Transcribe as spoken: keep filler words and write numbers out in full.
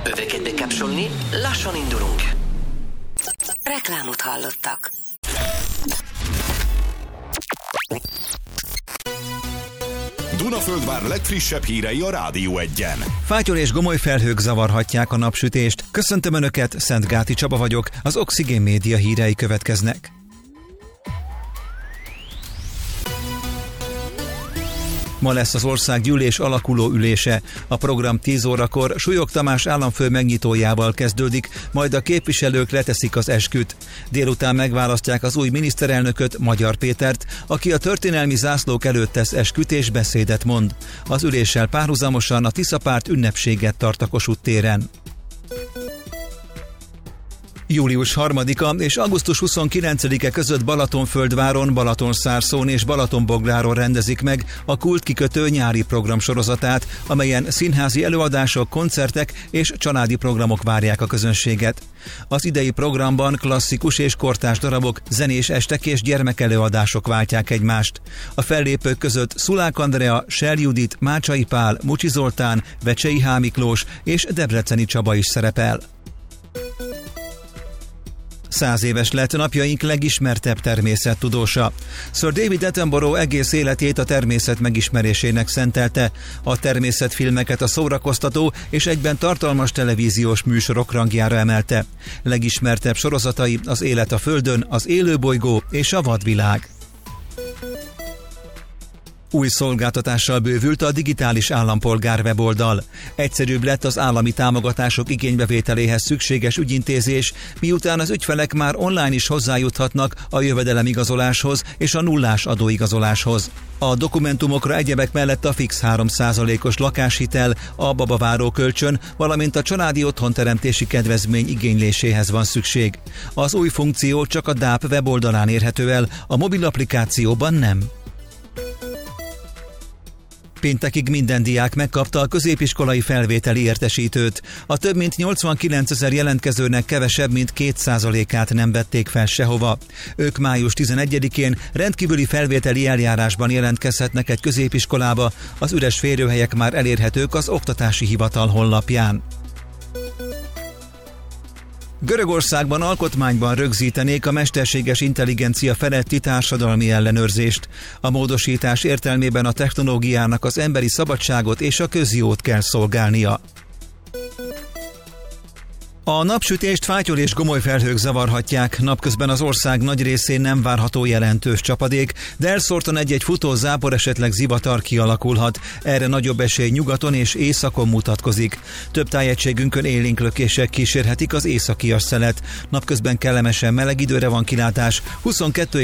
Öveket bekapcsolni, lassan indulunk. Reklámot hallottak. Dunaföldvár legfrissebb hírei a Rádió Egyen. Fátyol és gomoly felhők zavarhatják a napsütést. Köszöntöm Önöket, Szentgáti Csaba vagyok, az Oxigén Média hírei következnek. Ma lesz az országgyűlés alakuló ülése. A program tíz órakor Súlyog Tamás államfő megnyitójával kezdődik, majd a képviselők leteszik az esküt. Délután megválasztják az új miniszterelnököt, Magyar Pétert, aki a történelmi zászlók előtt tesz esküt és beszédet mond. Az üléssel párhuzamosan a Tisza párt ünnepséget tart a Kossuth téren. július harmadika és augusztus huszonkilencedike között Balatonföldváron, Balatonszárszón és Balatonbogláron rendezik meg a Kultkikötő nyári programsorozatát, amelyen színházi előadások, koncertek és családi programok várják a közönséget. Az idei programban klasszikus és kortárs darabok, zenés estek és gyermekelőadások váltják egymást. A fellépők között Szulák Andrea, Sel Judit, Mácsai Pál, Mucsi Zoltán, Vecsei H. Miklós és Debreceni Csaba is szerepel. Száz éves lett napjaink legismertebb természettudósa. Sir David Attenborough egész életét a természet megismerésének szentelte. A természetfilmeket a szórakoztató és egyben tartalmas televíziós műsorok rangjára emelte. Legismertebb sorozatai Az élet a Földön, Az élőbolygó és A vadvilág. Új szolgáltatással bővült a digitális állampolgár weboldal. Egyszerűbb lett az állami támogatások igénybevételéhez szükséges ügyintézés, miután az ügyfelek már online is hozzájuthatnak a jövedelemigazoláshoz és a nullás adóigazoláshoz. A dokumentumokra egyebek mellett a fix három százalékos lakáshitel, a babaváró kölcsön, valamint a családi otthonteremtési kedvezmény igényléséhez van szükség. Az új funkció csak a dé á pé weboldalán érhető el, a mobil applikációban nem. Péntekig minden diák megkapta a középiskolai felvételi értesítőt. A több mint nyolcvankilencezer jelentkezőnek kevesebb, mint két százalékát nem vették fel sehova. Ők május tizenegyedikén rendkívüli felvételi eljárásban jelentkezhetnek egy középiskolába, az üres férőhelyek már elérhetők az Oktatási Hivatal honlapján. Görögországban alkotmányban rögzítenék a mesterséges intelligencia feletti társadalmi ellenőrzést. A módosítás értelmében a technológiának az emberi szabadságot és a közjót kell szolgálnia. A napsütést fátyol és gomoly felhők zavarhatják, napközben az ország nagy részén nem várható jelentős csapadék, de elszórtan egy-egy futó zápor, esetleg zivatar kialakulhat. Erre nagyobb esély nyugaton és északon mutatkozik. Több tájegységünkön élénk lökések kísérhetik az északias szelet. Napközben kellemesen meleg időre van kilátás, huszonkettő